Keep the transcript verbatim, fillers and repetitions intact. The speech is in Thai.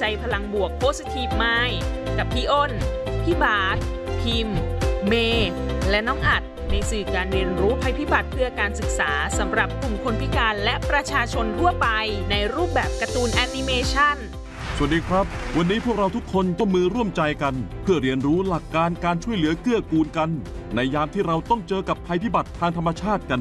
ใจพลังบวก Positive Mind กับพี่อ้น พี่บาสพิมพ์ เมย์และน้องอัดในสื่อการเรียนรู้ภัยพิบัติเพื่อการศึกษาสำหรับกลุ่มคนพิการและประชาชนทั่วไปในรูปแบบการ์ตูนแอนิเมชันสวัสดีครับวันนี้พวกเราทุกคนต้องมือร่วมใจกันเพื่อเรียนรู้หลักการการช่วยเหลือเกื้อกูลกันในยามที่เราต้องเจอกับภัยพิบัติทางธรรมชาติกัน